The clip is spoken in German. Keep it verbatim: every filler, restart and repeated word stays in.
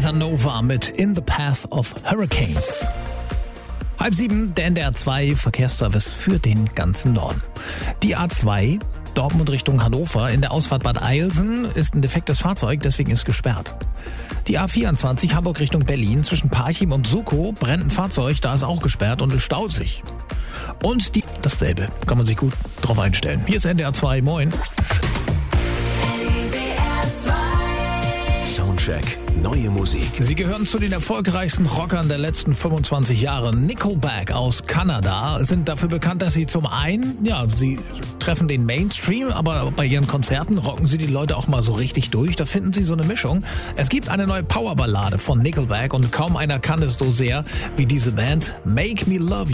Heather Nova mit In the Path of Hurricanes. Halb sieben, der N D R zwei Verkehrsservice für den ganzen Norden. Die A zwei, Dortmund Richtung Hannover, in der Ausfahrt Bad Eilsen ist ein defektes Fahrzeug, deswegen ist gesperrt. Die A vierundzwanzig, Hamburg Richtung Berlin, zwischen Parchim und Sukow brennt ein Fahrzeug, da ist auch gesperrt und es staut sich. Und die, dasselbe, kann man sich gut drauf einstellen. Hier ist N D R zwei, moin. Soundcheck, neue Musik. Sie gehören zu den erfolgreichsten Rockern der letzten fünfundzwanzig Jahre. Nickelback aus Kanada sind dafür bekannt, dass sie zum einen, ja, sie treffen den Mainstream, aber bei ihren Konzerten rocken sie die Leute auch mal so richtig durch. Da finden sie so eine Mischung. Es gibt eine neue Powerballade von Nickelback und kaum einer kann es so sehr wie diese Band. Make Me Love You.